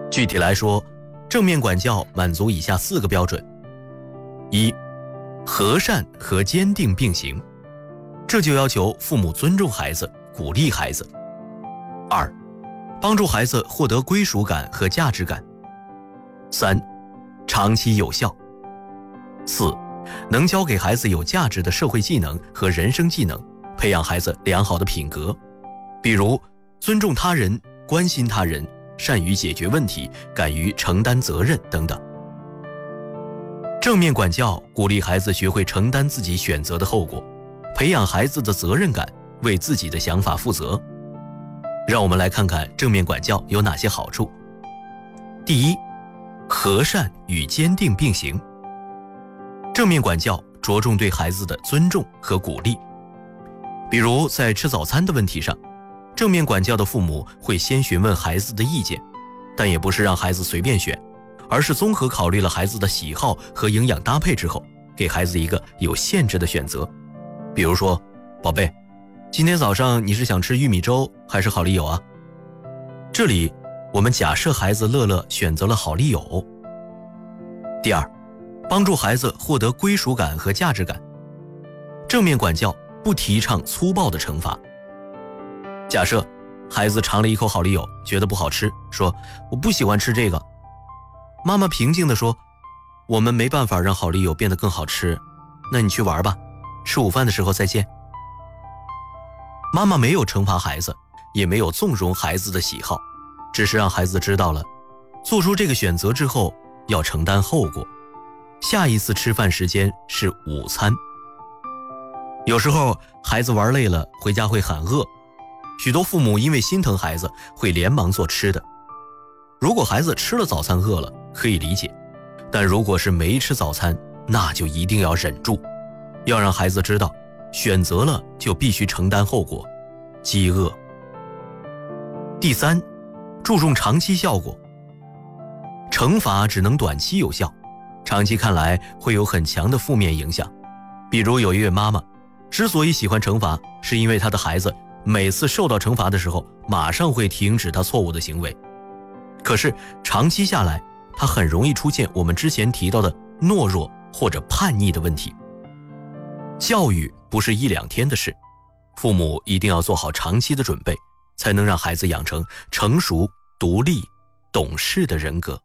具体来说，正面管教满足以下4个标准：一、和善和坚定并行，这就要求父母尊重孩子，鼓励孩子；二、帮助孩子获得归属感和价值感；三、长期有效；四、能教给孩子有价值的社会技能和人生技能，培养孩子良好的品格，比如尊重他人、关心他人、善于解决问题、敢于承担责任等等。正面管教鼓励孩子学会承担自己选择的后果，培养孩子的责任感，为自己的想法负责。让我们来看看正面管教有哪些好处。第一，和善与坚定并行。正面管教着重对孩子的尊重和鼓励，比如在吃早餐的问题上，正面管教的父母会先询问孩子的意见，但也不是让孩子随便选，而是综合考虑了孩子的喜好和营养搭配之后，给孩子一个有限制的选择。比如说，宝贝，今天早上你是想吃玉米粥还是好丽友啊？这里我们假设孩子乐乐选择了好丽友。第二，帮助孩子获得归属感和价值感。正面管教不提倡粗暴的惩罚。假设孩子尝了一口好丽友，觉得不好吃，说我不喜欢吃这个。妈妈平静地说，我们没办法让好丽友变得更好吃，那你去玩吧，吃午饭的时候再见。妈妈没有惩罚孩子，也没有纵容孩子的喜好，只是让孩子知道了，做出这个选择之后要承担后果。下一次吃饭时间是午餐。有时候孩子玩累了，回家会喊饿，许多父母因为心疼孩子，会连忙做吃的。如果孩子吃了早餐饿了，可以理解，但如果是没吃早餐，那就一定要忍住，要让孩子知道，选择了就必须承担后果，饥饿。第三，注重长期效果。惩罚只能短期有效，长期看来会有很强的负面影响。比如有一位妈妈，之所以喜欢惩罚，是因为她的孩子每次受到惩罚的时候，马上会停止他错误的行为。可是长期下来，他很容易出现我们之前提到的懦弱或者叛逆的问题。教育不是1、2天的事，父母一定要做好长期的准备，才能让孩子养成成熟、独立、懂事的人格。